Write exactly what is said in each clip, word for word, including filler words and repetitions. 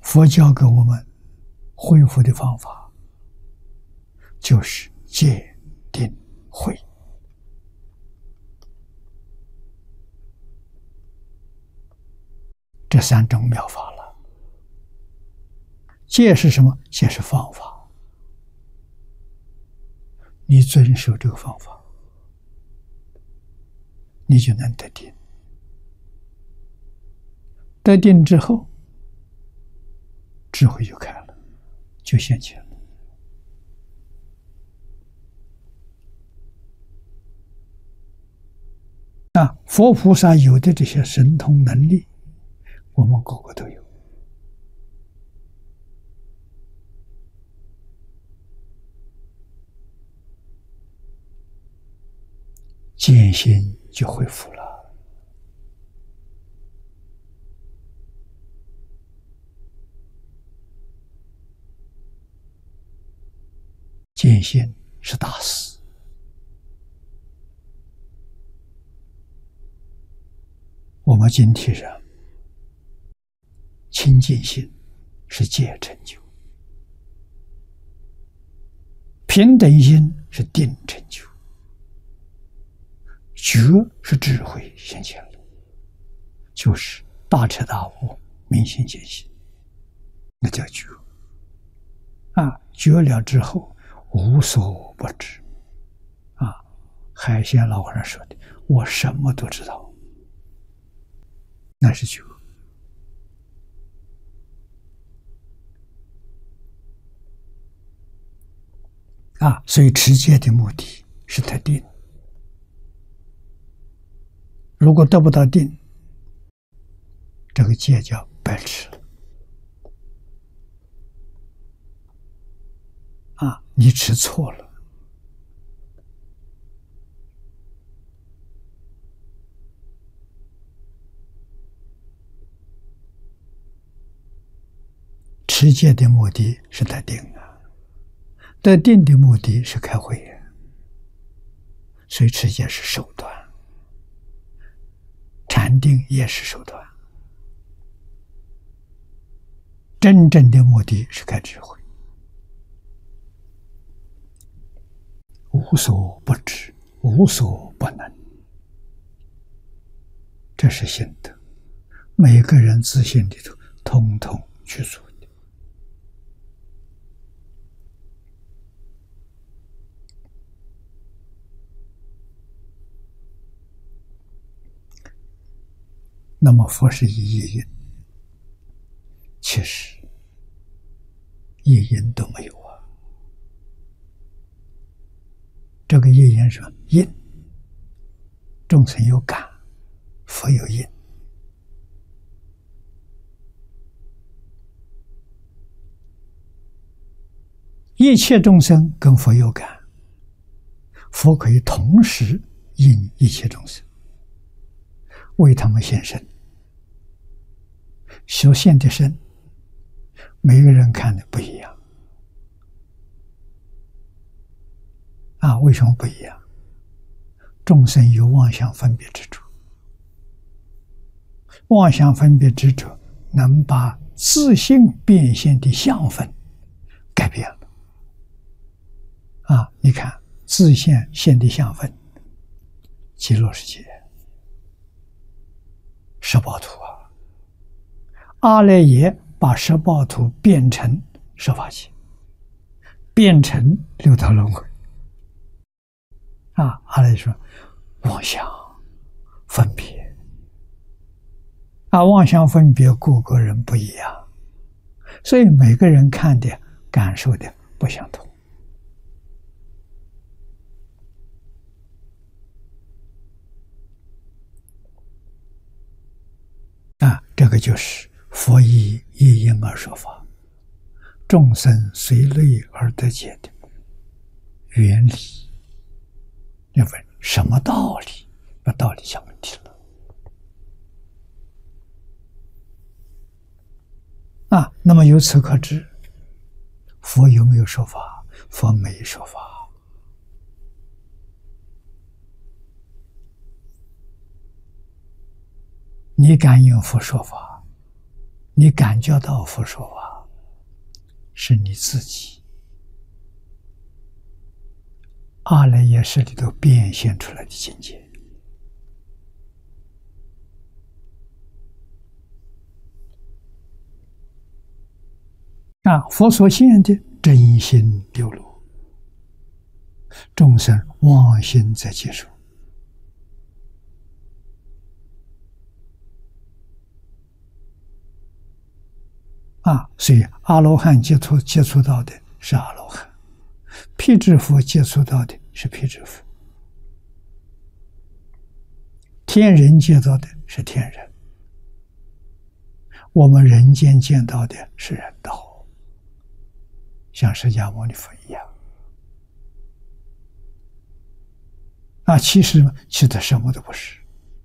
佛教给我们恢复的方法，就是戒、定、慧。这三种妙法了。戒是什么？戒是方法，你遵守这个方法，你就能得定。得定之后，智慧就开了，就现前了。啊，佛菩萨有的这些神通能力，我们个个都有。见心就恢复了。见心是大事。我们今天人清净心是戒成就，平等心是定成就，觉是智慧现前了，就是大彻大悟、明心见性，那叫觉。啊，觉了之后无所不知。啊，海鲜老和尚说的，我什么都知道，那是觉。啊，所以持戒的目的是得定。如果得不到定，这个戒叫白持了。啊，你持错了。持戒的目的是得定啊，得定的目的是开慧眼，所以持戒是手段，禅定也是手段，真正的目的是开智慧，无所不知，无所不能，这是心得，每个人自信里头通通去做。那么佛是一业因，其实业因都没有啊。这个业因是因，众生有感，佛有因。一切众生跟佛有感，佛可以同时应一切众生，为他们现身。所现的身，每个人看的不一样。啊，为什么不一样？众生有妄想分别执着，妄想分别执着能把自性变现的相分改变了。啊，你看自现现的相分，极乐世界十报图啊，阿赖耶把十报图变成十法界，变成六道轮回。啊，阿赖耶说妄想分别，啊，妄想分别各个人不一样，所以每个人看的感受的不相同。啊，这个就是佛以一因而说法，众生随类而得解的原理。要问什么道理？把道理想问题了。啊，那么由此可知，佛有没有说法？佛没说法。你敢应佛说法，你敢教导佛说法， 是你自己阿赖耶识里头变现出来的境界。啊，佛所现的真心流露，众生妄心在接受。啊，所以阿罗汉接触接触到的是阿罗汉，辟支佛接触到的是辟支佛，天人见到的是天人，我们人间见到的是人道，像释迦牟尼佛一样。啊，其实其实什么都不是。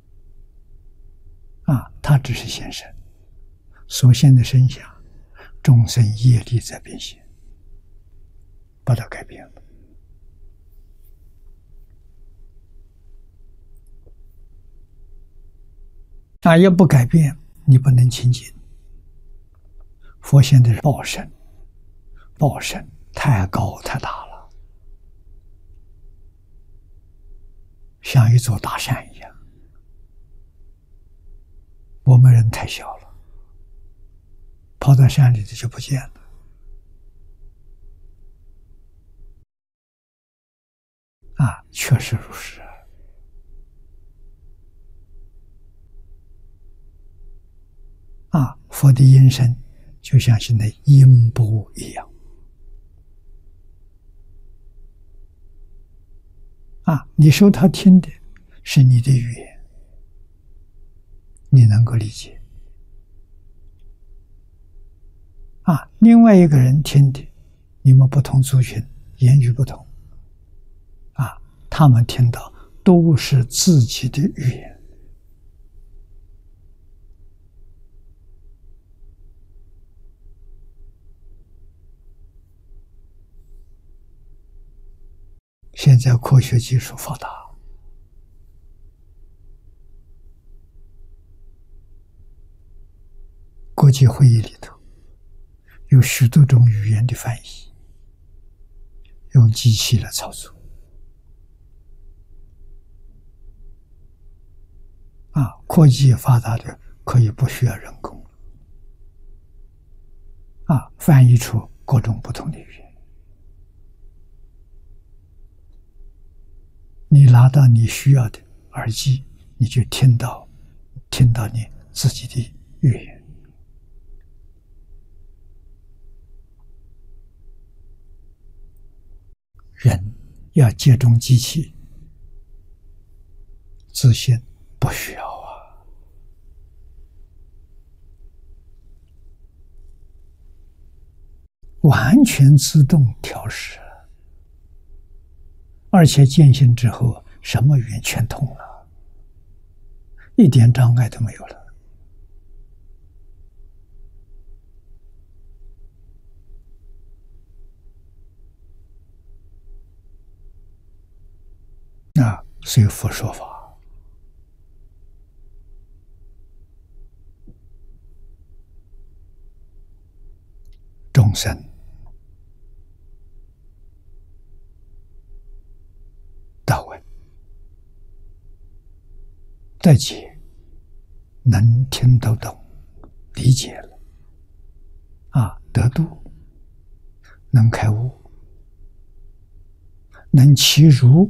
啊，他只是现身，所现的身相，众生业力在变现，把它改变了。啊，要不改变，你不能亲近。佛现的是报身，报身太高太大了，像一座大山一样。我们人太小了，跑到山里头就不见了。啊，确实如是。啊，佛的音声就像是那音波一样。啊，你说他听的是你的语言，你能够理解。啊，另外一个人听的，你们不同族群，言语不同，啊，他们听到都是自己的语言。现在科学技术发达，国际会议里头有许多种语言的翻译，用机器来操作。啊，科技发达的可以不需要人工，啊，翻译出各种不同的语言。你拿到你需要的耳机，你就听到，听到你自己的语言。人要接种机器，自信不需要啊。完全自动调试。而且见性之后，什么语言全通了，一点障碍都没有了。啊，所以佛说法，众生到闻得解，能听得懂，理解了，啊，得度，能开悟，能契入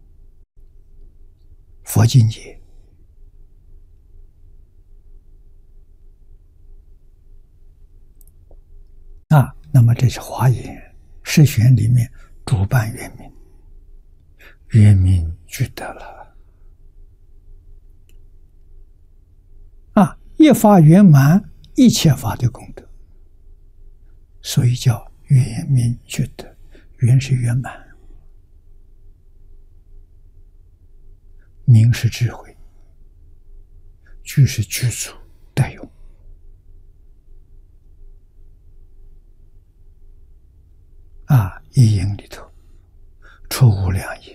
佛境界，啊，那么这是华严释玄里面主办圆明，圆明具得了。啊，一法圆满一切法的功德，所以叫圆明具得。圆是圆满，明是智慧，具是具足得用。啊，一音里头出无量音，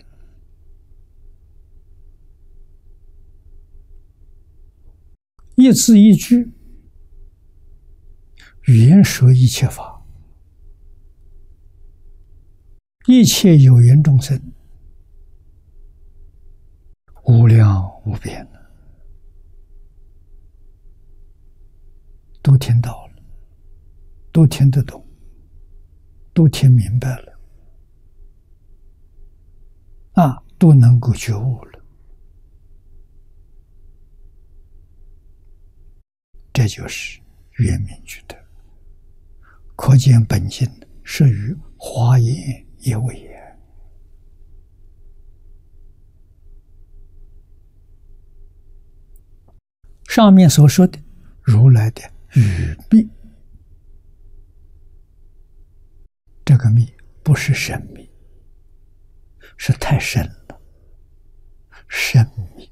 一字一句，语言说一切法， 一切有缘众生，无量无边的，都听到了，都听得懂，都听明白了，啊，都能够觉悟了。这就是圆明具德，可见本性是与华严一位也。上面所说的如来的语密，这个密不是神秘，是太深了，神秘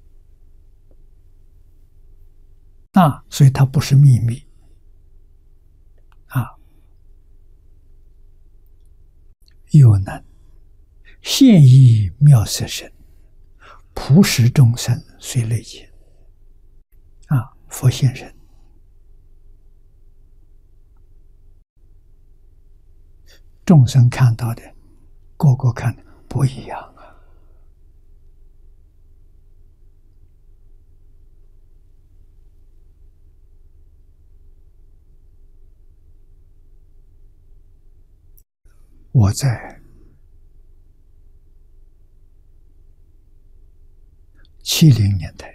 啊，所以它不是秘密啊。又能现意妙色身，普使众生随类见啊，佛现身，众生看到的，个个看的不一样啊。我在七零年代